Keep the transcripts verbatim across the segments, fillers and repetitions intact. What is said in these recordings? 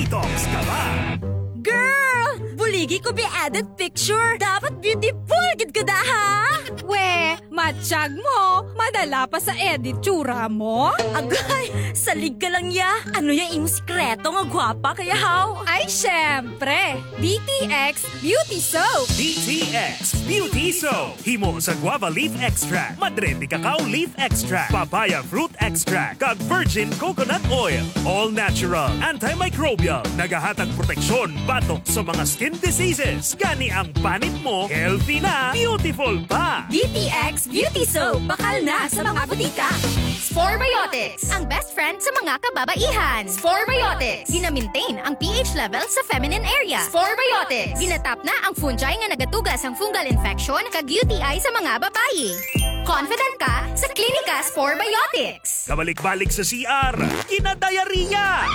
Detox ka ba? Girl! Buligi ko be added picture. Dapat beautiful gid ka da, ha? We, matsyag mo. Madala pa sa edit tsura mo. Agay, salig ka lang ya. Ano yung imong sikreto nga gwapa kaya how? Ay, syempre. D T X Beauty Soap. D T X Beauty Soap. Himo sa guava leaf extract, madre de cacao leaf extract, papaya fruit extract, kag virgin coconut oil. All natural, antimicrobial, nagahatag proteksyon batok sa mga skin diseases. Gani ang panit mo, healthy na, beautiful pa. D T X Beauty Soap. Bakal na sa mga butika. Sporebiotics, ang best friend sa mga kababaihan. Sporebiotics, gina-maintain ang pH level sa feminine area. Sporebiotics, ginatap na ang fungi nga nagatugas ang fungal infection kag U T I sa mga babae. Confident ka sa Klinika Sporebiotics. Kabalik-balik sa C R, kinadayariya.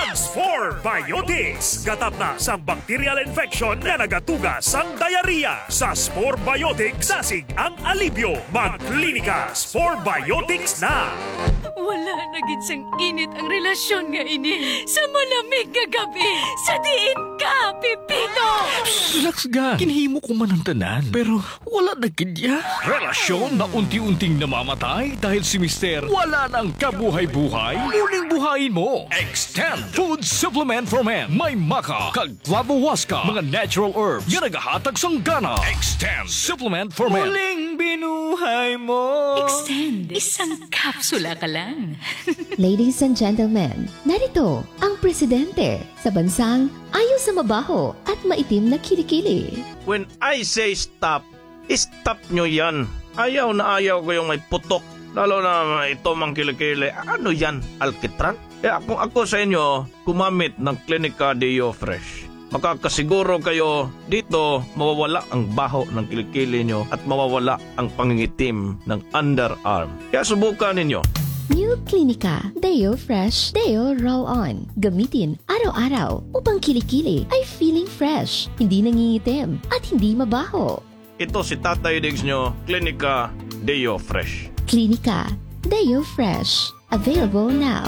Mag-Sporebiotics. Gatap na sa bacterial infection na nagatugas ang diarrhea. Sa Sporebiotics, sasig ang alibyo. Mag-Klinika Sporebiotics na. Wala na gid sang init ang relasyon nga ini. Sa malamig nga gabi, sa diin ka, Pipito! Relax ga, kinhimo ko man ang tanan, pero wala na gid ya. Relasyon na unti-unting namamatay dahil si Mister wala nang kabuhay-buhay. Muling buhayin mo. Extend Food Supplement for Men. May maka, kag flavowaska, mga natural herbs nga nagahatag sang gana. Extend Supplement for Men. Muling binuhay mo. Extend. Isang kapsula ka lang. Ladies and gentlemen, narito ang presidente sa bansang ayaw sa mabaho at maitim na kilikili. When I say stop, stop nyo yan. Ayaw na ayaw ko yung may putok. Lalo na ito mang kilikili. Ano yan? Alkitran? Eh kung ako sa inyo, gumamit ng Klinika Deo Fresh. Makakasiguro kayo dito mawawala ang baho ng kilikili nyo at mawawala ang pangingitim ng underarm. Kaya subukan ninyo. New Klinika Deo Fresh Deo Roll-On. Gamitin araw-araw upang kilikili ay feeling fresh, hindi nangingitim at hindi mabaho. Ito si Tatay Diggs nyo, Klinika Deo Fresh. Klinika Deo Fresh. Available now.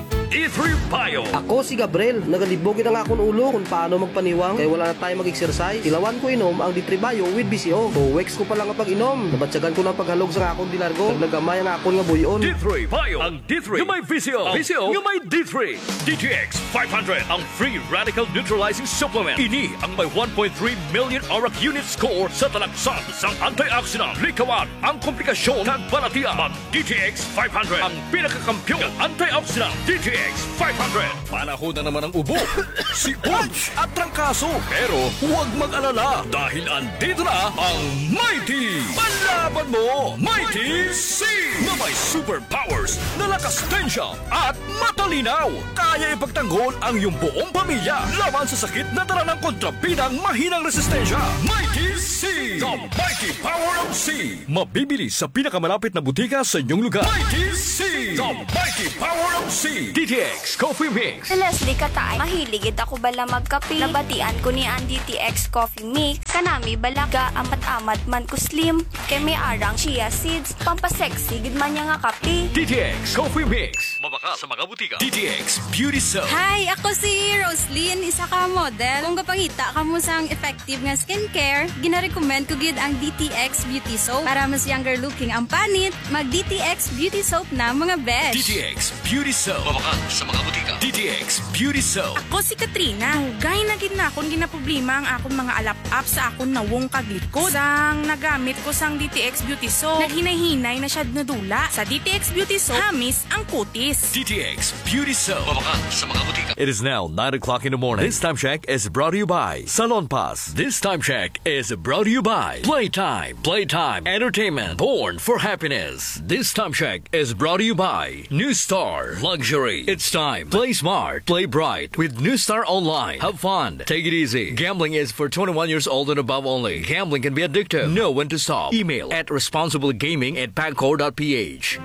D three Bio. Ako si Gabriel. Nagalibogin ang akong ulo kung paano magpaniwang kaya wala na tayo mag-exercise. Ilawan ko inom ang D three Bio with B C O. Two weeks ko pa lang kapag inom. Nabatsagan ko ng paghalog sa akong dilargo. Nagnagamay ang akong nga buyon. D three Bio. Ang D three. Yung may V C O. V C O. Yung may D three. D T X five hundred. Ang free radical neutralizing supplement. Ini ang may one point three million auric unit score sa talaksan sang antioxidant. Likawan ang komplikasyon ng balatian. Mag D T X five hundred. Ang pinakakampyon ng antioxidant. D T X five hundred. Panahon na naman ang ubo, sipon at trangkaso. Pero huwag mag-alala dahil andito na ang Mighty. Panlaban mo, Mighty C! Na may superpowers na lakas tensya at matalinaw. Kaya ipagtanggol ang iyong buong pamilya laban sa sakit na dala ng kontrabidang mahinang resistensya. Mighty C! The Mighty Power of C! Mabibili sa pinakamalapit na butika sa inyong lugar. Mighty C! The Mighty Power of C! D T X Coffee Mix. Si Leslie Katay, mahiligid ako bala magkape. Nabatian ko ni ang D T X Coffee Mix. Kanami balaga amat-amat man ko slim. Kay may arang chia seeds. Pampasexy gid man niya nga kape. D T X Coffee Mix. Mabaka sa mga butika. D T X Beauty Soap. Hi, ako si Roslyn, isa ka model. Kung kapangita ka mo sang effective nga skincare, gina-recommend ko gid ang D T X Beauty Soap para mas younger looking ang panit. Mag D T X Beauty Soap na mga besh. D T X Beauty Soap. Mabaka sa mga butika. D T X Beauty Soap. Ako si Katrina. Hugay na gid na akong ginaproblema ang akong mga alap-up sa akong nawong kaglikod. Sang nagamit ko sang D T X Beauty Soap, naghinay-hinay na siya nadula. Sa D T X Beauty Soap, hamis ang kutis. D T X Beauty Soap. Mabaka sa mga butika. It is now nine o'clock in the morning. This time check is brought to you by Salon Pass. This time check is brought to you by Playtime. Playtime Entertainment. Born for happiness. This time check is brought to you by New Star Luxury. It's time. Play smart. Play bright with New Star Online. Have fun. Take it easy. Gambling is for twenty-one years old and above only. Gambling can be addictive. Know when to stop. Email at responsiblegaming at pagcor.ph.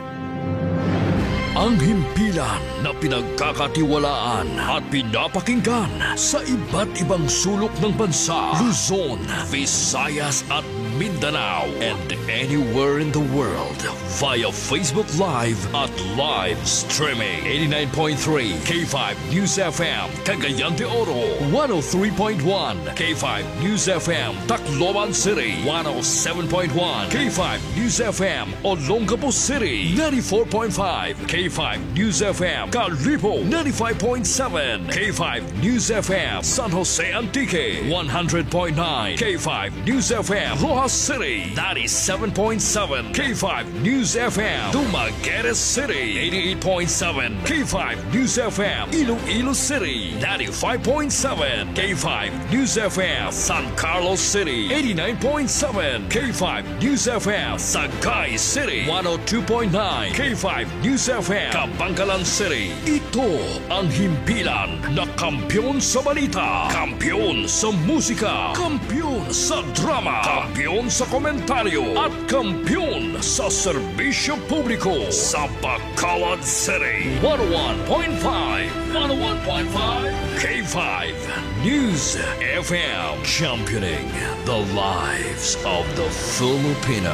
Ang himpilan na pinagkakatiwalaan at pinapakinggan sa iba't ibang sulok ng bansa, Luzon, Visayas at Mindanao and anywhere in the world via Facebook Live at live streaming. eighty-nine point three K five News F M, Cagayan de Oro. one oh three point one K five News F M, Tacloban City. one oh seven point one K five News F M, Olongapo City. ninety-four point five K five News F M, Calipo. ninety-five point seven K five News F M, San Jose Antique. one hundred point nine K five News F M, Rojas City. ninety-seven point seven K five News F M, Dumaguete City. eighty-eight point seven K five News F M, Iloilo City. ninety-five point seven K five News F M, San Carlos City. eighty-nine point seven K five News F M, Sagay City. one oh two point nine K five News F M, Kabangkalan City. Ito ang himpilan na kampyon sa balita, kampyon sa musika, kampyon sa drama, kampyon sa komentaryo, at kampyon sa serbisyo publiko sa Bacolod City. one oh one point five one oh one point five K five News F M, championing the lives of the Filipino.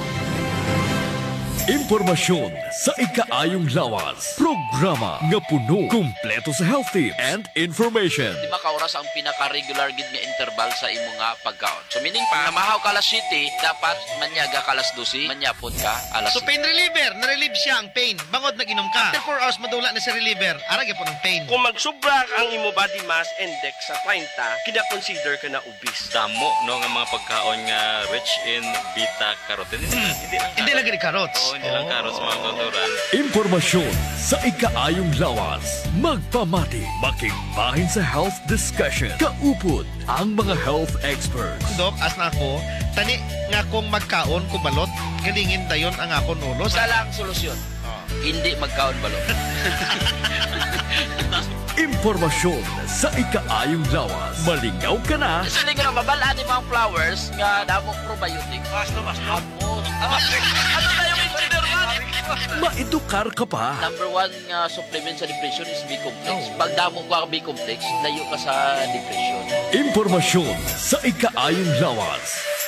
Impormasyon sa ikaayong lawas. Programa nga puno, kumpleto sa health tips and information. Di makauras ang pinaka-regular gid nga interval sa imo nga pagkaon. So meaning pa, namahaw ka alas siyete, dapat manyaga ka alas dose, manyapon ka alas So pain reliever, na-relieve siya ang pain. Bangod nag-inom ka. After four hours, madula na si reliever. Arag po ng pain. Kung magsubra ang imo body mass index sa thirty, kina-consider ka na obese. Damo, no, nga mga pagkaon nga rich in beta-carotene. Hmm. Hindi, hindi lagi ni carrots. Oo, hindi lang carrots, mga tuturan. Impormasyon sa ikaayong lawas. Magpamati, makigbahin sa health discussion. Kaupod ang mga health experts. Dok, as na ako, tani nga kung magkaon kubalot, galingin dayon ang akon ulo. Sa lang solusyon. Oh. Hindi magkaon balot. Impormasyon sa ikaayong lawas. Malingaw ka na. Kasi hindi ko na mabalaan yung mga flowers nga damong probiotic. Basta, basta. Ano na yung engineer man? Maedukar ka pa. Number one nga supplement sa depression is B-complex. Pag damong ka B-complex, layo ka sa depression. Impormasyon sa ikaayong lawas.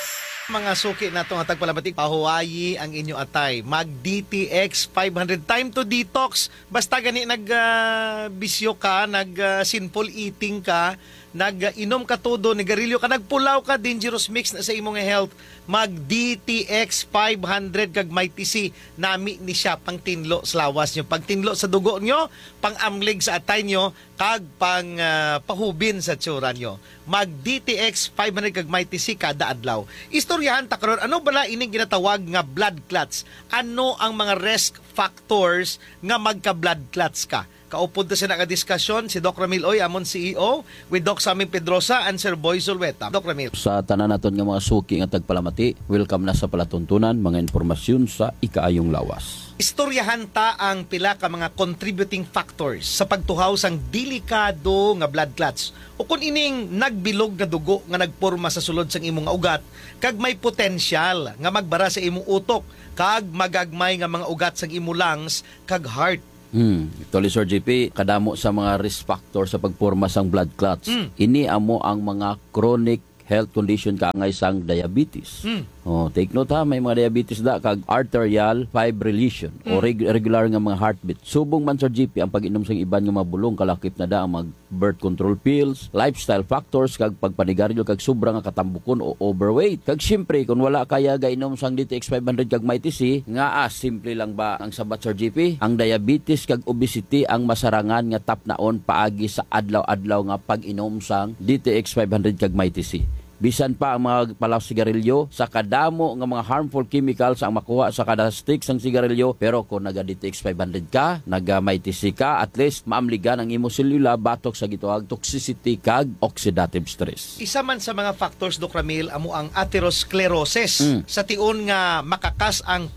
Mga suki na itong atag palabatik, pahuwayi ang inyo atay. Mag-D T X five hundred. Time to detox. Basta gani nag-bisyo uh, ka, nag-sinful uh, eating ka, nag-inom ka todo, nigarilyo ka, nagpulaw ka, dangerous mix na sa imong health. Mag-D T X five hundred kag may T C. Nami ni siya pang tinlo sa lawas nyo. Pag tinlo sa dugo nyo, pang amlig sa atay nyo, kag pang uh, pahubin sa tsura nyo. Mag-D T X five hundred kag may T C kada adlaw. Istoryahan ta karon, ano bala ining ginatawag nga blood clots? Ano ang mga risk factors nga magka-blood clots ka? Kaupod na siya nakadiskusyon si Doc Ramil Oy, amon C E O, with Doc Sammy Pedrosa and Sir Boy Zulweta. Doc Ramil. Sa tanan naton nga mga suki nga tagpalamati, welcome na sa palatuntunan, mga impormasyon sa ikaayong lawas. Istoryahan ta ang pila ka mga contributing factors sa pagtuhaw sang delikado nga blood clots. O kung ining nagbilog na dugo nga nagporma sa sulod sang imong ugat, kag may potensyal nga magbara sa imong utok, kag magagmay nga mga ugat sang imong lungs, kag heart. Hmm, Toli Sir J P, kadamo sa mga risk factor sa pagporma sang blood clots. Mm. Ini amo ang mga chronic health condition kaangay sang diabetes. Mm. Oh, take note ha, may mga diabetes da kag arterial fibrillation mm. o reg- regular nga mga heartbeat. Subong man Sir G P ang pag-inom sang iban nga mabulong kalakip na da ang mag birth control pills, lifestyle factors kag pagpanigarilyo kag sobra nga katambukon o overweight. Kag syempre kung wala kaya gainom sang D T X five hundred kag may T C, nga ah, simple lang ba ang sabat Sir G P? Ang diabetes kag obesity ang masarangan nga tap naon paagi sa adlaw-adlaw nga pag-inom sang D T X five hundred kag may T C. Bisan pa ang mga palaw sigarilyo sa kadamo nga mga harmful chemicals ang makuha sa kada stick sang sigarilyo, pero kung naga-D T X five hundred ka, naga-may T C ka, at least maamligan ang imo selula batok sa gituwag toxicity kag oxidative stress. Isa man sa mga factors, Doc Ramil, amo ang atherosclerosis. Mm. Sa tiun nga makakas ang plaque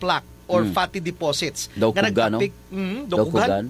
or Mm. fatty deposits Daw nga kuga, no? nagtapik mm, Daw dokugan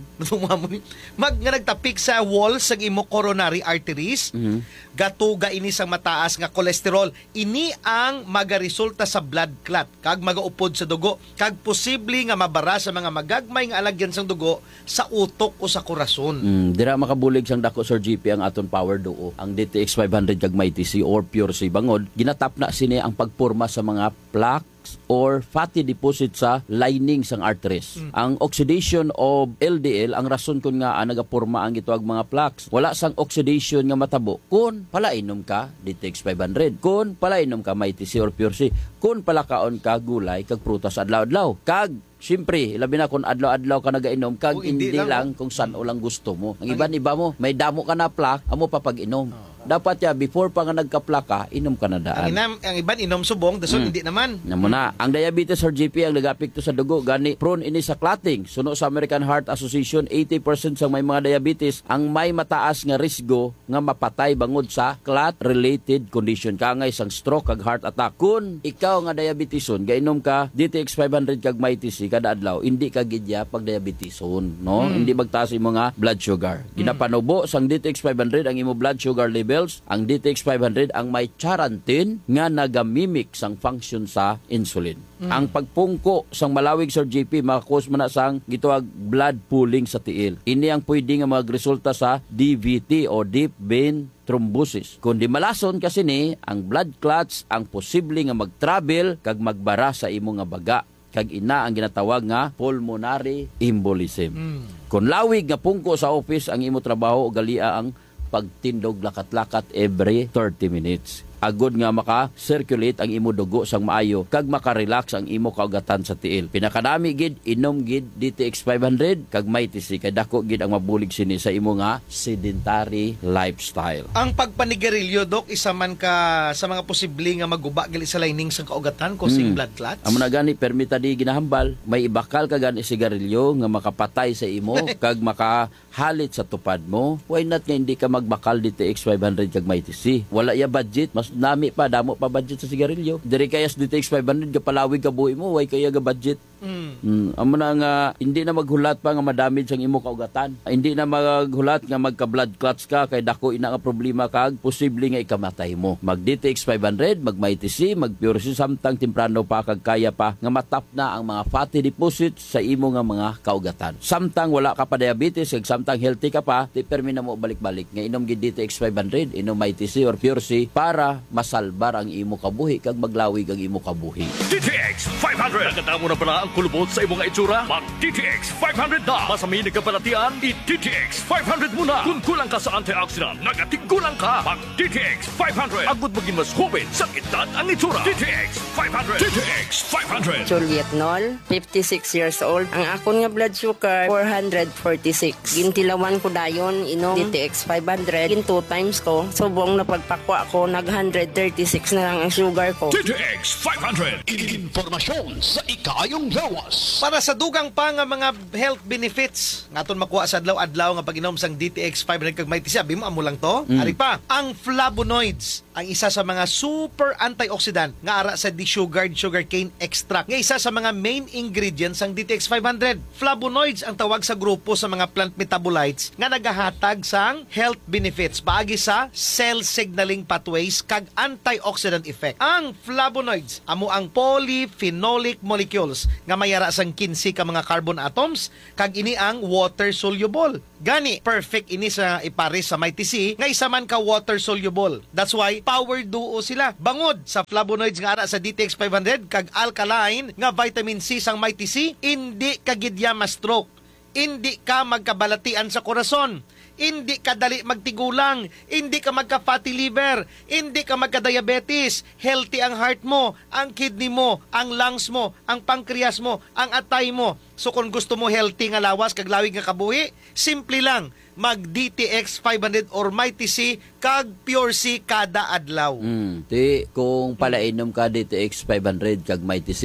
mag nga nagtapik sa wall sa imo coronary arteries. Mhm. Gatuga ini sang mataas nga kolesterol. Ini ang magaresulta sa blood clot kag magaupod sa dugo kag posible nga mabara sa mga magagmay nga alagyan sang dugo sa utok o sa korason. Mm, dira makabulig sang dako Sir G P ang aton power duo. Ang D T X five hundred kag Mighty C or Pure C bangod, ginatap na sini ang pagporma sa mga plaques or fatty deposit sa lining sang arteries. Mm. Ang oxidation of L D L ang rason kun nga ah, nagaporma ang gituag mga plaques. Wala sang oxidation nga matabo kun palainom ka D T X five hundred, kun palainom ka Mighty C or Pure C, kun palakaon ka gulay kag prutas adlaw-adlaw. Kag siyempre, labi na kung adlaw-adlaw ka nagainom, kag O, hindi hindi lang, lang, kung saan o lang gusto mo. Ang iba-iba mo, may damo ka na plaque, amo pa pag-inom. Dapat ya, before pa nga nagka-plaque ka, inom ka na Ang, daan. inam, ang iban inom subong, dason Mm. hindi naman. Na muna, ang diabetes or G P ang nagapekto sa dugo, gani prone ini sa clotting. Suno sa American Heart Association, eighty percent sa may mga diabetes ang may mataas nga risgo nga mapatay bangod sa clot-related condition. Kangay sang stroke kag heart attack. Kung ikaw nga diabeteson, gainom ka D T X five hundred kag Mighty C kada adlaw, hindi ka gidya pag diabeteson, no? Mm. Hindi magtaas imong mga blood sugar. Ginapanubo sang D T X five hundred ang imo blood sugar levels. Ang D T X five hundred ang may charantin nga nagamimik sang function sa insulin. Mm. Ang pagpungko sang malawig Sir G P makakos man na sang gituag blood pooling sa tiil. Ini ang pwede nga magresulta sa D V T o deep vein thrombosis. Kung di malason kasi ni, ang blood clots ang posible nga mag-travel kag magbara sa imo nga baga. Kag ina ang ginatawag nga pulmonary embolism. Mm. Kung lawig nga pungko sa office ang imo trabaho, galia ang pagtindog lakat-lakat every thirty minutes. Agod nga maka-circulate ang imo dugo sang maayo kag maka-relax ang imo kaugatan sa tiil. Pinakadami gid inom gid D T X five hundred kag Mighty C kay dako gid ang mabulig sini sa imo nga sedentary lifestyle. Ang pagpanigarilyo, Dok, isa man ka sa mga posible nga maguba gali sa lining sang kaugatan causing Mm. blood clots. Amo na gani permita di ginahambal, may ibakal ka gani sigarilyo nga makapatay sa imo kag makahalit sa tupad mo. Why not nga hindi ka magbakal D T X five hundred kag Mighty C? Wala ya budget, mas nami pa damo pa budget sa sigarilyo. Diri kaya sa D T X five hundred ka palawig ka buhi mo, why kaya ga budget? Mm. Mm, amo na nga hindi na maghulat pa nga madamage ang imo kaugatan. Hindi na maghulat nga magka blood clots ka kay dako ina nga problema kag posible nga ikamatay mo. Mag D T X five hundred, mag Mighty C, mag Pure C samtang temprano pa kag kaya pa nga matap na ang mga fatty deposits sa imo nga mga kaugatan. Samtang wala ka pa diabetes kag samtang healthy ka pa, ti permi na mo balik-balik nga inom gid D T X five hundred, inom Mighty C or Pure C para masalbar ang imo kabuhi kag maglawig ang imo kabuhi. D T X five hundred. Naganda mo na pala ang kulubot sa imong itsura? Mag D T X five hundred na. Masamin ka palatian, i-D T X five hundred muna. Kung kulang ka sa antioxidant, nagatigulang ka. Mag D T X five hundred. Agud maging mas hubin sa edad ang itsura. D T X five hundred. D T X five hundred. Juliet Nol, fifty-six years old. Ang akon nga blood sugar, four hundred forty-six. Gintilawan ko dayon, inom D T X five hundred. Gin two times ko, subong na pagpakwa ko, nag one hundred thirty-six na lang ang sugar ko. D T X five hundred. Informasyon sa ikayong lawas. Para sa dugang pa nga mga health benefits ngaton makuha sa adlaw-adlaw nga pag-inom sang D T X five hundred kag Mighty C, abi mo amo lang to. Mm. Ari pa, ang flavonoids, ang isa sa mga super antioxidant nga ara sa desugared sugarcane extract. Nga isa sa mga main ingredients sang D T X five hundred. Flavonoids ang tawag sa grupo sa mga plant metabolites nga nagahatag sang health benefits paagi sa cell signaling pathways kag antioxidant effect. Ang flavonoids amo ang polyphenolic molecules nga mayara sang fifteen ka mga carbon atoms kag ini ang water soluble. Gani perfect ini sa ipares sa Mighty C nga isa man ka water soluble. That's why power duo sila. Bangod sa flavonoids nga ara sa D T X five hundred kag alkaline nga vitamin C sang Mighty C, hindi ka gidya ma-stroke. Hindi ka magkabalatian sa korason. Hindi ka dali magtigulang, hindi ka magka-fatty liver, hindi ka magka-diabetes, healthy ang heart mo, ang kidney mo, ang lungs mo, ang pancreas mo, ang atay mo. So kung gusto mo healthy nga lawas, kag lawig nga kabuhi, simple lang, mag D T X five hundred or Mighty C kag Pure C kada adlaw. Mm. Ti kung palainom ka D T X five hundred kag Mighty C,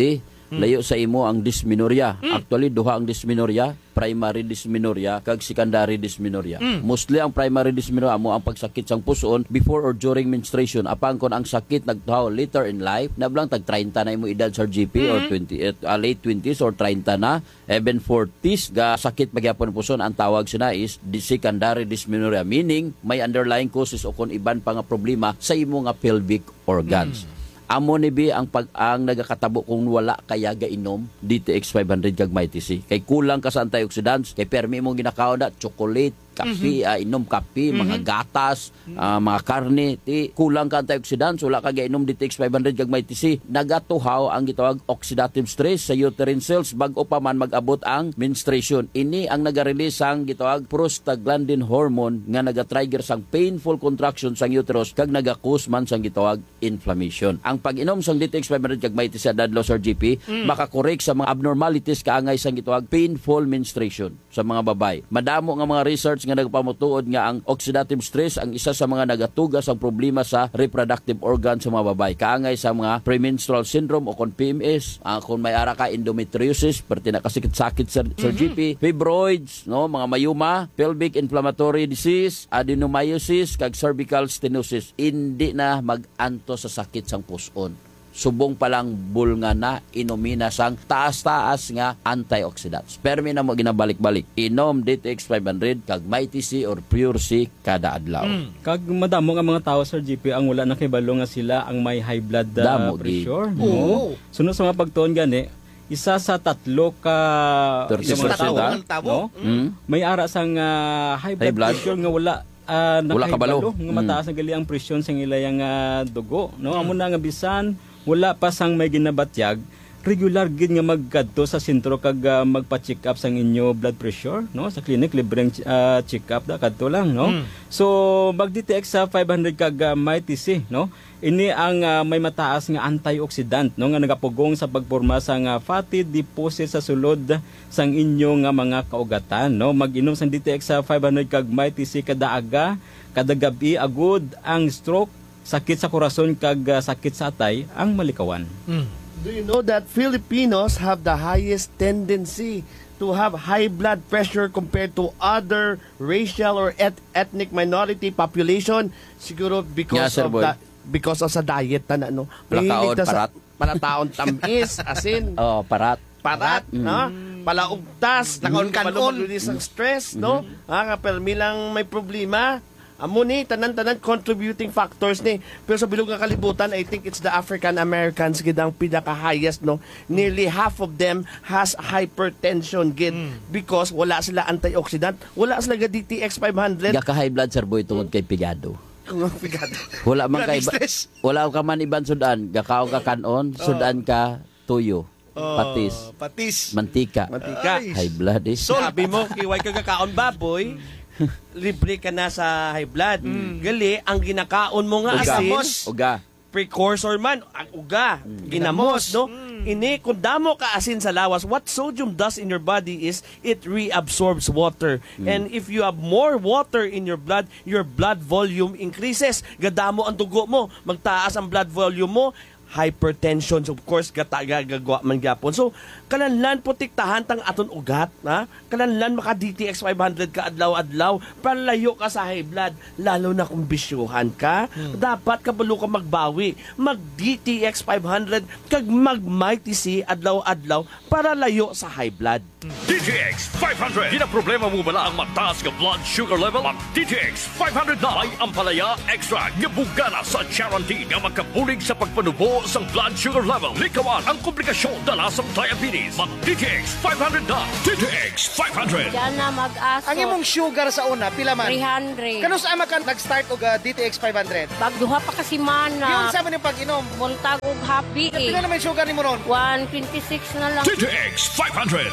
layo sa imo ang dysmenorrhea. Actually duha ang dysmenorrhea, primary dysmenorrhea kag secondary dysmenorrhea. Mm. Mostly ang primary dysmenorrhea mo ang pagsakit sang puson before or during menstruation. Apang kon ang sakit nagtuhaw later in life, nablang tag thirty na imo edad sa G P or Mm. twenty uh, late twenties or thirty na, even forties ga sakit pagyapon puson, ang tawag sina is the secondary dysmenorrhea, meaning may underlying causes o kon iban pa nga problema sa imo nga pelvic organs. Mm. Amo ni bi ang pag ang nagakatabo kung wala kaya gainom D T X five hundred kag Mighty C. Kay kulang ka sa antioxidants, kay permi mo ginakaon da chocolate, kape, mm-hmm. uh, inom kape, mm-hmm. mga gatas, uh, mga karne, ti kulang ka antioxidants, wala ka gainom D T X five hundred kag Mighty C. Nagatuhaw ang gitawag oxidative stress sa uterine cells bag-o pa man mag-abot ang menstruation. Ini ang naga-release ang gitawag prostaglandin hormone nga naga-trigger sang painful contraction sang uterus kag naga-cause man sang gitawag inflammation. Ang pag-inom sang D T X five hundred kag Mighty C dadlaw sa G P, mm. makakorek sa mga abnormalities kaangay sang gitawag painful menstruation sa mga babay. Madamo nga mga research nga nagpamutuod nga ang oxidative stress ang isa sa mga nagatugas ang problema sa reproductive organ sa mga babay. Kaangay sa mga premenstrual syndrome o kon P M S, uh, kung may ara ka endometriosis, perti na kasakit-sakit sa, mm-hmm. sa G P, fibroids, no, mga mayuma, pelvic inflammatory disease, adenomyosis, kag cervical stenosis, hindi na mag-anto sa sakit sang puson. Subong palang bulnga na inomina sang taas-taas nga antioxidants. Permi na mo ginabalik-balik. Inom D T X five hundred kag Mighty C or Pure C kada adlaw. Mm. Kag madamo nga mga tao sa G P ang wala nakibalo nga sila ang may high blood uh, Damo, pressure. Gi. No? Sunod sa mga pagtuon gani, isa sa tatlo ka thirty mga tao, no? Mm. May ara sang uh, high blood, High blood pressure nga wala uh, wala kabalo nga mataas ang gali ang presyon sa ilayang uh, dugo, no? Amo na nga bisan wala pa sang may ginabatyag, regular gid nga magkadto sa sentro kag uh, magpa-check up sang inyo blood pressure, no? Sa clinic libreng uh, check up da kadto lang, no? Mm. So mag-D T X sa five hundred kag uh, Mighty C, no? Ini ang uh, may mataas nga antioxidant, no, nga nagapugong sa pagporma sang uh, fatty deposit sa sulod sang inyo nga mga kaugatan, no? Mag-inom sang D T X sa five hundred kag Mighty C kada aga, kada gabi agud ang stroke, sakit sa korason kag uh, sakit sa atay ang malikawan. Mm. Do you know that Filipinos have the highest tendency to have high blood pressure compared to other racial or et- ethnic minority population? Siguro because yeah, of the, because of sa diet na no. Plakaon, parat. Palataon tamis, asin. Oh, parat. Parat, mm. no? Palaugtas, nakaon kanon release ng stress, mm-hmm. no? Ah, kapel milang may problema. Amo ni tanan-tanan contributing factors ni, pero sa bilog nga kalibutan I think it's the African Americans gid ang pinaka highest, no. Nearly half of them has hypertension gid mm. because wala sila antioxidant, wala sila D T X five hundred. Gaka high blood sir boy tungod kay pigado. Pigado. Wala man kay wala ka man iban sudan, gakaw ka kanon, sudan ka tuyo. Oh, patis. Patis. Mantika. Mantika. High blood is. So, sabi mo, kiway ka kakaon baboy, libre ka na sa high blood. Mm. Gali, ang ginakaon mo nga uga. asin, uga. precursor man, ang uga, mm. ginamos, no? Mm. Ini, kung damo ka asin sa lawas, what sodium does in your body is, it reabsorbs water. Mm. And if you have more water in your blood, your blood volume increases. Gadamo ang dugo mo, magtaas ang blood volume mo, hypertension, so of course gata gagawa man gyapon. So kananlan protektahan tang aton ugat, ha? Kananlan maka D T X five hundred ka adlaw-adlaw para layo ka sa high blood, lalo na kung bisyuhan ka. Hmm. Dapat kabalo ka magbawi, mag D T X five hundred kag mag Mighty C adlaw-adlaw para layo sa high blood. D T X five hundred. Di na problema mo bala ang mataas ka blood sugar level? Mag D T X five hundred na may ampalaya extra nga bugana sa guarantee nga magkabulig sa pagpanubo sa blood sugar level. Likawan ang komplikasyon dala sa diabetes. Mag D T X five hundred na. D T X five hundred. Diyan na mag-aso. Ang imong sugar sa una, pila man? three hundred. Kano sa ama ka nag-start og uh, D T X five hundred? Pagduha pa kasi mana. Yun sa man yung pag-inom? Buntag og happy eh. Pila naman sugar ni mo ron? one twenty-six na lang. D T X five hundred.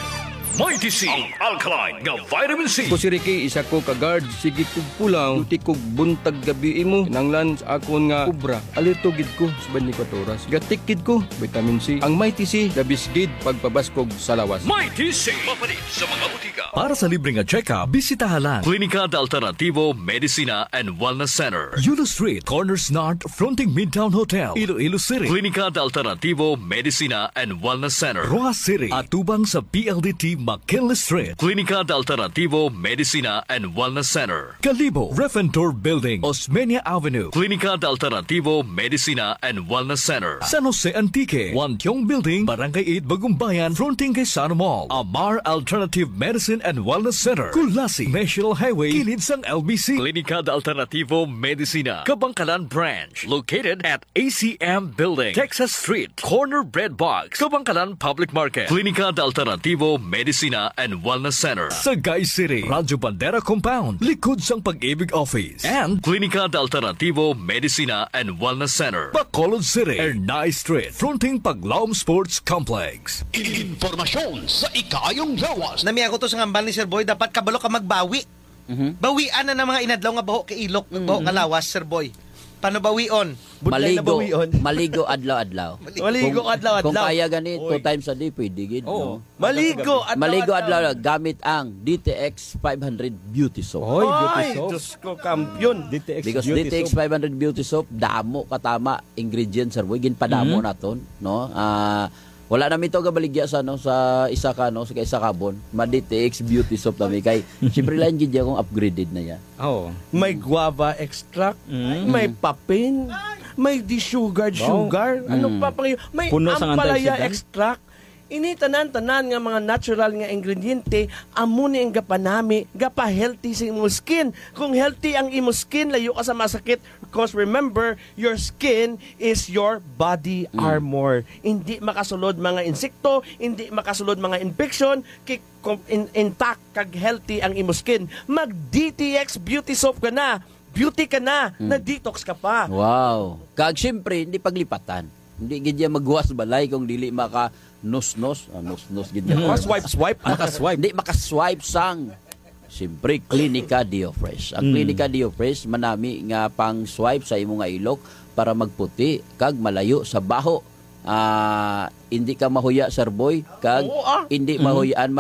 Mighty C, ang alkaline nga vitamin C. Ko si Ricky, isa ko ka-guard. Sige kog pulang, duty kog buntag gabi imo. Kinanglan sa akon nga ubra. Alerto gid ko sa twenty-four oras. Gatikid ko, vitamin C. Ang Mighty C, labis gid pagpabaskog sa lawas. Mighty C, mapalit sa mga butika. Para sa libre nga check-up, bisitahan lang Klinika de Alternativo Medicina and Wellness Center, Yulo Street, Corners North, fronting Midtown Hotel, Iloilo City. Klinika de Alternativo Medicina and Wellness Center, Roa City, atubang sa P L D T McKinley Street. Klinika de Alternativo Medicina and Wellness Center, Calibo, Refentor Building, Osmeña Avenue. Klinika de Alternativo Medicina and Wellness Center, San Jose Antique, Wantiong Building, Barangay eight, Bagumbayan, fronting kay Sano Mall. Amar Alternative Medicine and Wellness Center, Kulasi, National Highway, kilid sang L B C. Klinika de Alternativo Medicina, Kabangkalan Branch, located at A C M Building, Texas Street, Corner Bread Box, Kabangkalan Public Market. Klinika de Alternativo Medicina and Wellness Center, Sagay City, Radyo Bandera Compound, likod sang Pag-ibig Office. And Klinika de Alternativo Medicina and Wellness Center, Bacolod City, Ernay Street, fronting Paglaom Sports Complex. Informasyon sa ikayong lawas. Nami ako to sa ngambal ni Sir Boy, dapat kabalo ka magbawi. Bawian na ng mga inadlaw nga baho kay ilok, ng baho nga lawas, Sir Boy. Paano bawion? Budlay na Maligo, bawion. maligo adlaw-adlaw. Maligo Kung- adlaw-adlaw. Kung kaya gani, two times a day, pwede gid. Oo. No? Maligo adlaw-adlaw. Maligo adlaw gamit ang D T X five hundred Beauty Soap. Oy, beauty Ay, soap. Diyos ko, kampiyon. D T X Because Beauty D T X Soap. five hundred Beauty Soap, damo katama ingredients, sir. Boy, ginpadamo Mhm. naton, no? Ah, wala namin ito gabaligya sa no sa isa ka no sa isa kabon ma D T X Beauty Soap namin kay siyempre lang gid akong upgraded na ya. Oh. May guava extract, may papin, may di-sugar sugar, ano Mm. pa pang may Puno sang ampalaya antioxidant. extract. Ini tanan-tanan nga mga natural nga ingrediente amo ni ang gapanami, gapa healthy sa imong skin. Kung healthy ang imong skin, layo ka sa masakit. Because remember, your skin is your body Mm. armor. Hindi makasulod mga insekto, hindi makasulod mga infection, kay kung in, intact kag healthy ang imong skin. Mag D T X Beauty Soap ka na. Beauty ka na, Mm. na-detox ka pa. Wow. Kag siyempre hindi paglipatan. Hindi gid ya magwas balay kung dili maka nos-nos, ah, nos-nos gid ya. Maka-swipe-swipe. Maka-swipe. Hindi maka-swipe sang. Siyempre, Klinika Diofresh. Ang Mm. Klinika Diofresh, manami nga pang swipe sa imong nga ilok para magputi, kag malayo sa baho. Ah, hindi ka mahuya, Sir Boy, kag Oo, ah. hindi Mhm. mahuyaan